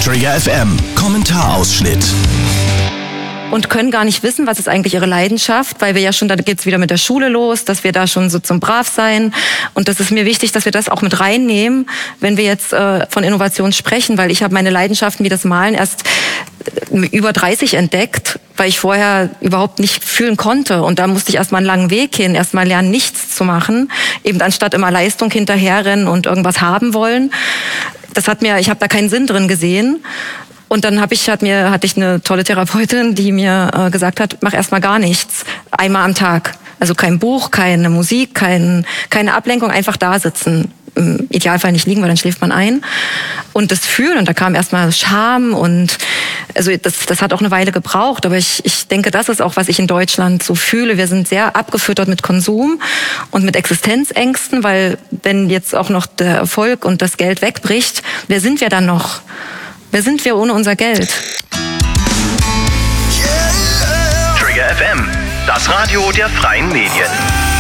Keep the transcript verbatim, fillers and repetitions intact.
Trigger F M, Kommentarausschnitt. Und können gar nicht wissen, was ist eigentlich ihre Leidenschaft, weil wir ja schon, da geht's wieder mit der Schule los, dass wir da schon so zum Bravsein. Und das ist mir wichtig, dass wir das auch mit reinnehmen, wenn wir jetzt äh, von Innovation sprechen, weil ich habe meine Leidenschaften wie das Malen erst über dreißig entdeckt, weil ich vorher überhaupt nicht fühlen konnte. Und da musste ich erstmal einen langen Weg hin, erstmal lernen, nichts zu machen, eben anstatt immer Leistung hinterherrennen und irgendwas haben wollen. Das hat mir, ich habe da keinen Sinn drin gesehen. Und dann hab ich, hat mir, hatte ich eine tolle Therapeutin, die mir äh, gesagt hat, mach erstmal gar nichts, einmal am Tag. Also kein Buch, keine Musik, kein, keine Ablenkung, einfach da sitzen. Im Idealfall nicht liegen, weil dann schläft man ein. Und das Fühlen, und da kam erstmal Scham und also das, das hat auch eine Weile gebraucht, aber ich, ich denke, das ist auch, was ich in Deutschland so fühle. Wir sind sehr abgefüttert mit Konsum und mit Existenzängsten, weil wenn jetzt auch noch der Erfolg und das Geld wegbricht, wer sind wir dann noch? Wer sind wir ohne unser Geld? Trigger F M, das Radio der freien Medien.